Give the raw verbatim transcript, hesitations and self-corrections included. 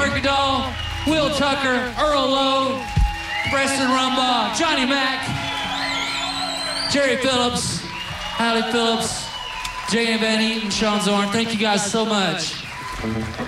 Bergendahl, Will Tucker, Earl Lowe, Preston Rumbaugh, Johnny Mack, Jerry Phillips, Hallie Phillips, J M Van Eaton, Sean Zorn. Thank you guys so much.